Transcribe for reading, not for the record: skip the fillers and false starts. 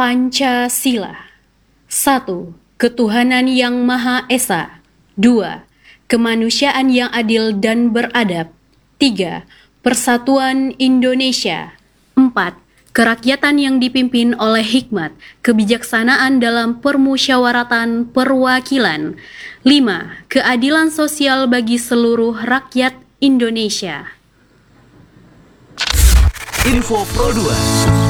Pancasila. 1. Ketuhanan yang Maha Esa. 2. Kemanusiaan yang adil dan beradab. 3. Persatuan Indonesia. 4. Kerakyatan yang dipimpin oleh hikmat, kebijaksanaan dalam permusyawaratan perwakilan. 5. Keadilan sosial bagi seluruh rakyat Indonesia. Info Pro 2.